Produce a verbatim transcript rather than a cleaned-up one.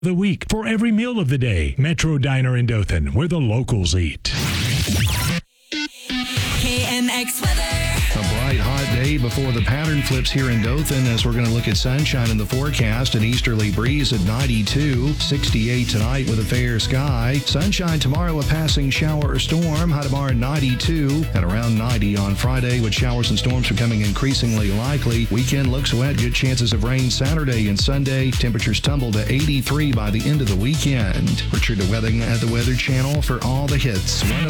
the week for every meal of the day. Metro Diner in Dothan, where the locals eat. K N X weather. A bright, hot day before the pattern flips here in Dothan as we're going to look at sunshine in the forecast. An easterly breeze at ninety-two, sixty-eight tonight with a fair sky. Sunshine tomorrow, a passing shower or storm. High tomorrow ninety-two and around ninety on Friday with showers and storms becoming increasingly likely. Weekend looks wet, good chances of rain Saturday and Sunday. Temperatures tumble to eighty-three by the end of the weekend. Richard DeWething at the Weather Channel for all the hits.